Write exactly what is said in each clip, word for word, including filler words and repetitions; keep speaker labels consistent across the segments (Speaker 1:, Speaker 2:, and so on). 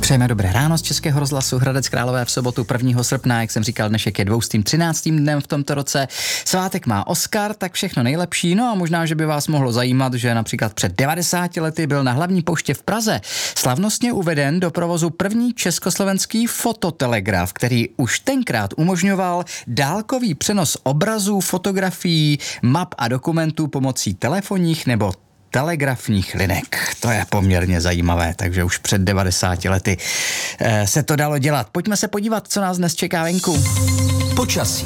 Speaker 1: Přejeme dobré ráno z Českého rozhlasu Hradec Králové v sobotu prvního srpna, jak jsem říkal, dnešek je dvoustým třináctým dnem v tomto roce. Svátek má Oskar, tak všechno nejlepší. No a možná, že by vás mohlo zajímat, že například před devadesáti lety byl na hlavní poště v Praze slavnostně uveden do provozu první československý fototelegraf, který už tenkrát umožňoval dálkový přenos obrazů, fotografií, map a dokumentů pomocí telefonních nebo telegrafních linek. To je poměrně zajímavé, takže už před devadesáti lety eh, se to dalo dělat. Pojďme se podívat, co nás dnes čeká venku.
Speaker 2: Počasí.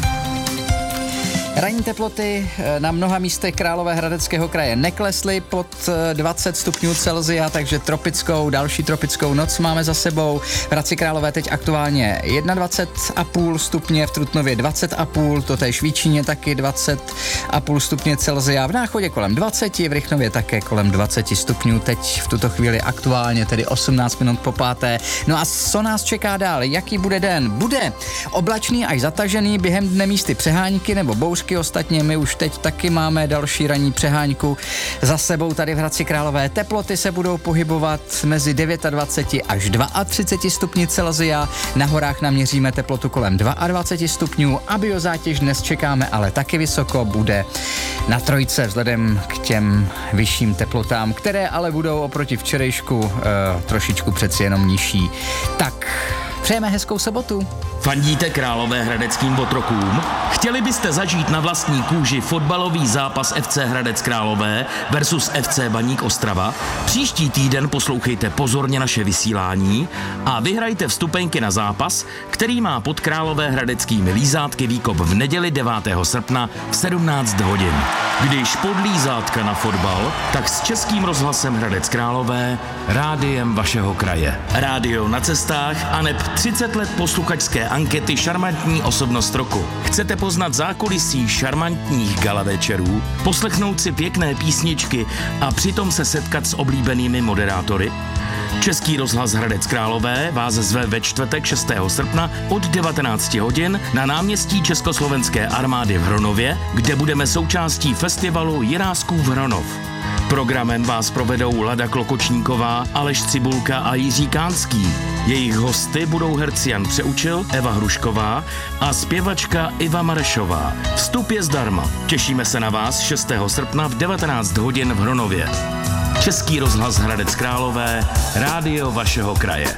Speaker 1: Ranní teploty na mnoha místech Královéhradeckého kraje neklesly pod dvacet stupňů Celsia, takže tropickou, další tropickou noc máme za sebou. V Hradci Králové teď aktuálně dvacet jedna a půl stupně, v Trutnově dvacet a půl, totéž v Jíčíně taky dvacet a půl stupně Celsia, v Náchodě kolem dvacet, v Rychnově také kolem dvacet stupňů, teď v tuto chvíli aktuálně tedy osmnáct minut po páté. No a co nás čeká dál? Jaký bude den? Bude oblačný až zatažený, během dne místy přehánky nebo bouřky. Ostatně my už teď taky máme další ranní přehánku za sebou tady v Hradci Králové. Teploty se budou pohybovat mezi dvacet devět až třicet dva stupni Celsia. Na horách naměříme teplotu kolem dvacet dva stupňů a biozátěž dnes čekáme ale taky vysoko, bude na trojce vzhledem k těm vyšším teplotám, které ale budou oproti včerejšku eh, trošičku přeci jenom nižší. Tak přejeme hezkou sobotu.
Speaker 2: Fandíte Královéhradeckým otrokům? Chtěli byste zažít na vlastní kůži fotbalový zápas F C Hradec Králové versus F C Baník Ostrava? Příští týden poslouchejte pozorně naše vysílání a vyhrajte vstupenky na zápas, který má pod Královéhradeckými lízátky výkop v neděli devátého srpna v sedmnáct hodin. Když pod lízátka na fotbal, tak s Českým rozhlasem Hradec Králové, rádiem vašeho kraje. Rádio na cestách a neb třicet let posluchačské ankety Šarmantní osobnost roku. Chcete poznat zákulisí šarmantních gala večerů, poslechnout si pěkné písničky a přitom se setkat s oblíbenými moderátory? Český rozhlas Hradec Králové vás zve ve čtvrtek šestého srpna od devatenáct hodin na náměstí Československé armády v Hronově, kde budeme součástí festivalu Jiráskův Hronov. Programem vás provedou Lada Klokočníková, Aleš Cibulka a Jiří Kánský. Jejich hosty budou herci Jan Přeučil, Eva Hrušková a zpěvačka Iva Marešová. Vstup je zdarma. Těšíme se na vás šestého srpna v devatenáct hodin v Hronově. Český rozhlas Hradec Králové, rádio vašeho kraje.